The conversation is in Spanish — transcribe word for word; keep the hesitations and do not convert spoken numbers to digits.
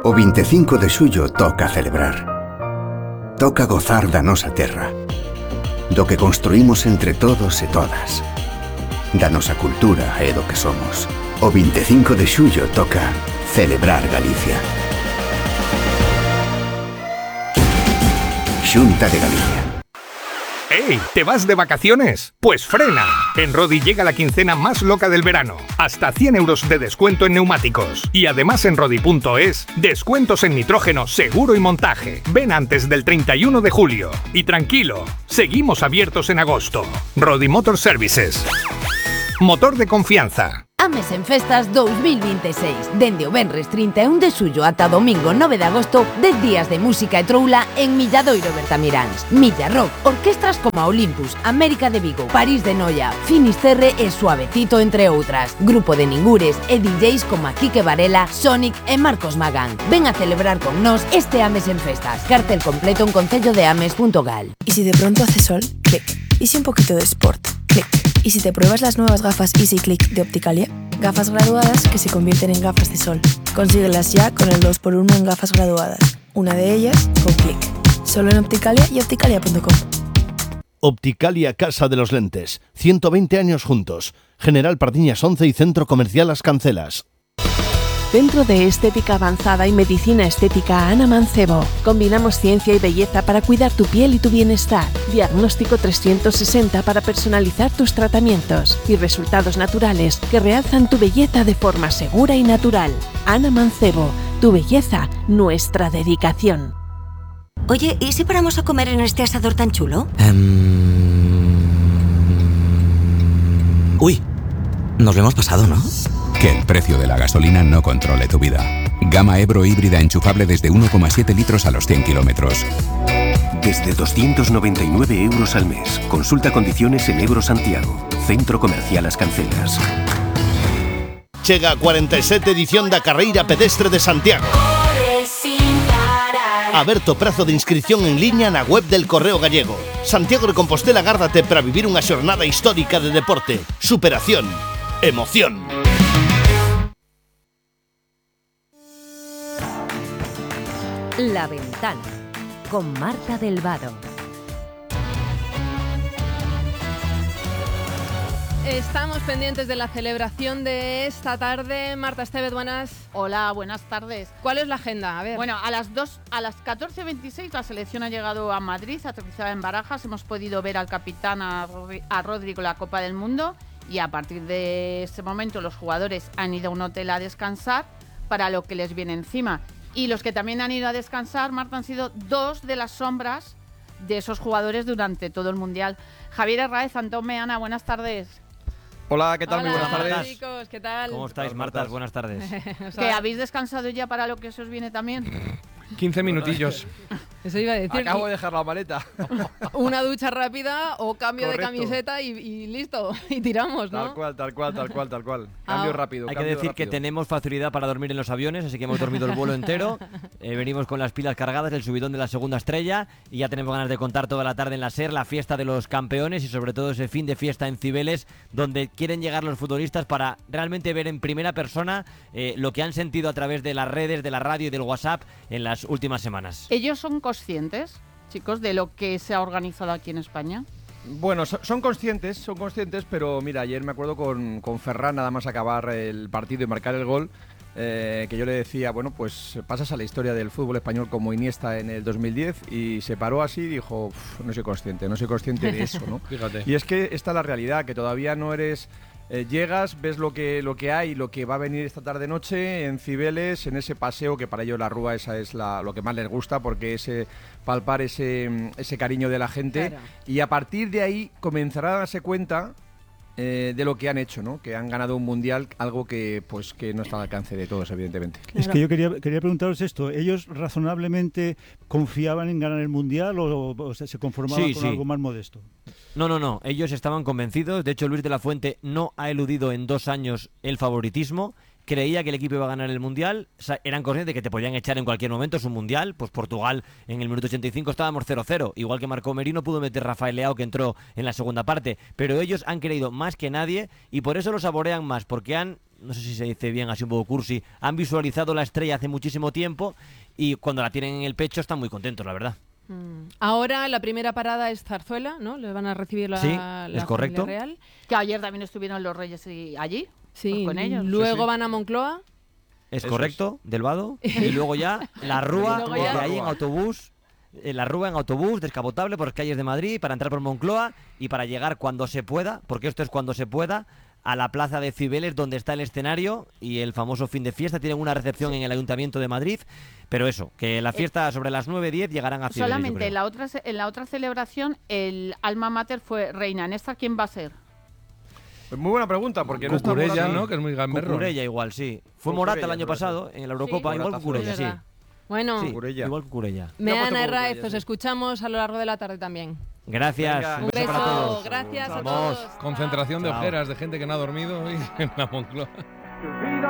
O veinticinco de xullo toca celebrar. Toca gozar da nosa terra, do que construímos entre todos e todas, da nosa cultura e do que somos. O veinticinco de xullo toca celebrar Galicia. Xunta de Galicia. ¡Ey! ¿Te vas de vacaciones? ¡Pues frena! En Rodi llega la quincena más loca del verano. Hasta cien euros de descuento en neumáticos. Y además en Rodi punto es, descuentos en nitrógeno, seguro y montaje. Ven antes del treinta y uno de julio. Y tranquilo, seguimos abiertos en agosto. Rodi Motor Services. Motor de confianza. Ames en Festas dos mil veintiséis. Dende o venres trinta e un de xullo ata domingo nove de agosto, dez días de música e troula en Milladoiro Bertamiráns. Milla Rock, orquestras como Olympus, América de Vigo, París de Noia, Finisterre e Suavecito, entre outras. Grupo de Ningures e D Js como Quique Varela, Sonic e Marcos Magán. Ven a celebrar con nós este Ames en Festas. Cartel completo en concello de ames punto gal. Y si de pronto hace sol, clic. Y si un poquito de sport, clic. Y si te pruebas las nuevas gafas Easy Click de Opticalia, gafas graduadas que se convierten en gafas de sol. Consíguelas ya con el dos por uno en gafas graduadas. Una de ellas con clic. Solo en Opticalia y opticalia punto com. Opticalia Casa de los Lentes. ciento veinte años juntos. General Pardiñas once y Centro Comercial Las Cancelas. Centro de Estética Avanzada y Medicina Estética Ana Mancebo. Combinamos ciencia y belleza para cuidar tu piel y tu bienestar. Diagnóstico trescientos sesenta para personalizar tus tratamientos. Y resultados naturales que realzan tu belleza de forma segura y natural. Ana Mancebo. Tu belleza, nuestra dedicación. Oye, ¿y si paramos a comer en este asador tan chulo? Um... Uy, nos lo hemos pasado, ¿no? Que el precio de la gasolina no controle tu vida. Gama Ebro híbrida enchufable desde uno coma siete litros a los cien kilómetros. Desde doscientos noventa y nueve euros al mes. Consulta condiciones en Ebro Santiago. Centro Comercial Las Cancelas. Chega a cuarenta e sete edición da Carreira Pedestre de Santiago. Aberto prazo de inscripción en liña na web del Correo Gallego. Santiago de Compostela gárdate para vivir unha xornada histórica de deporte, superación, emoción. La Ventana, con Marta del Vado. Estamos pendientes de la celebración de esta tarde. Marta Estevez, buenas. Hola, buenas tardes. ¿Cuál es la agenda? A ver. Bueno, a las dos, a las catorce veintiséis la selección ha llegado a Madrid, aterrizada en Barajas. Hemos podido ver al capitán, a, a Rodri con la Copa del Mundo, y a partir de ese momento los jugadores han ido a un hotel a descansar para lo que les viene encima. Y los que también han ido a descansar, Marta, han sido dos de las sombras de esos jugadores durante todo el Mundial. Javier Herráez, Antome, Ana, buenas tardes. Hola, ¿qué tal? Hola, Muy buenas tardes. Chicos, ¿qué tal? ¿Cómo estáis, Marta? Buenas tardes. ¿Que habéis descansado ya para lo que se os viene también? quince minutillos. Eso iba a decir. Acabo de dejar la maleta. Una ducha rápida o cambio Correcto. de camiseta y, y listo. Y tiramos, ¿no? Tal cual, tal cual, tal cual, tal cual. Cambio Ah. rápido. Hay que cambio decir rápido. que tenemos facilidad para dormir en los aviones, así que hemos dormido el vuelo entero. Eh, venimos con las pilas cargadas, el subidón de la segunda estrella, y ya tenemos ganas de contar toda la tarde en la SER la fiesta de los campeones y sobre todo ese fin de fiesta en Cibeles, donde quieren llegar los futbolistas para realmente ver en primera persona eh, lo que han sentido a través de las redes, de la radio y del WhatsApp en las últimas semanas. ¿Ellos son conscientes, chicos, de lo que se ha organizado aquí en España? Bueno, so- son conscientes, son conscientes, pero mira, ayer me acuerdo con, con Ferran, nada más acabar el partido y marcar el gol, eh, que yo le decía, bueno, pues pasas a la historia del fútbol español como Iniesta en el dos mil diez, y se paró así y dijo, no soy consciente, no soy consciente de eso, ¿no? Fíjate. Y es que esta es la realidad, que todavía no eres... Eh, llegas, ves lo que, lo que hay, lo que va a venir esta tarde-noche en Cibeles, en ese paseo, que para ellos la Rúa esa es la, lo que más les gusta, porque es eh, palpar ese, ese cariño de la gente. Claro. Y a partir de ahí comenzarán a darse cuenta eh, de lo que han hecho, ¿no? Que han ganado un mundial, algo que pues que no está al alcance de todos, evidentemente. Es que yo quería, quería preguntaros esto. ¿Ellos razonablemente confiaban en ganar el mundial o, o sea, se conformaban Sí, con sí. algo más modesto? No, no, no. Ellos estaban convencidos. De hecho, Luis de la Fuente no ha eludido en dos años el favoritismo. Creía que el equipo iba a ganar el Mundial. O sea, eran conscientes de que te podían echar en cualquier momento. Es un Mundial. Pues Portugal en el minuto ochenta y cinco estábamos cero cero. Igual que marcó Merino, pudo meter Rafael Leao, que entró en la segunda parte. Pero ellos han creído más que nadie y por eso lo saborean más. Porque han no sé si se dice bien, así un poco cursi, han visualizado la estrella hace muchísimo tiempo y cuando la tienen en el pecho están muy contentos, la verdad. Ahora la primera parada es Zarzuela, ¿no? Le van a recibir la, sí, la es correcto. Real. Que ayer también estuvieron los Reyes allí, sí, pues con ellos. Luego sí, sí. van a Moncloa. Es Eso correcto, es. Del Vado. Y luego ya la Rúa, desde ya... ahí en autobús, en la Rúa en autobús, descapotable por las calles de Madrid, para entrar por Moncloa y para llegar cuando se pueda, porque esto es cuando se pueda, a la plaza de Cibeles, donde está el escenario y el famoso fin de fiesta. Tienen una recepción sí. en el Ayuntamiento de Madrid, pero eso, que la fiesta eh, sobre las nueve diez llegarán a Cibeles. Solamente en la, otra, en la otra celebración, el alma mater fue Reina. ¿En esta quién va a ser? Pues muy buena pregunta, porque Cucurella, no está Morata, ¿no? Que es muy gamberro. Cucurella igual, sí. Fue Cucurella, Morata el año pasado, en la Eurocopa, sí, igual Cucurella, sí. Bueno, sí, igual Cucurella. Me han Herráez, os escuchamos a lo largo de la tarde también. Gracias. Venga, un beso, para todos. Gracias Vamos. a todos. Concentración de ojeras de gente que no ha dormido hoy en la Moncloa.